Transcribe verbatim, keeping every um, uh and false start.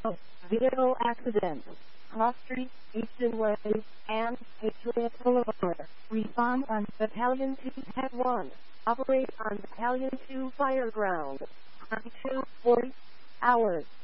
Vehicle accident. Cross Street, Easton Way, and Patriot Boulevard. Respond on Battalion two Head one. Operate on Battalion two Fireground. twenty-two forty hours.